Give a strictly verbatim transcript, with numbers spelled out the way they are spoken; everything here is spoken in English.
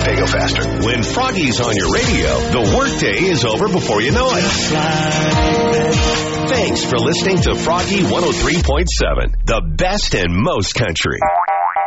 Okay, go faster. When Froggy's on your radio, the workday is over before you know it. Thanks for listening to Froggy one oh three point seven, the best and most country.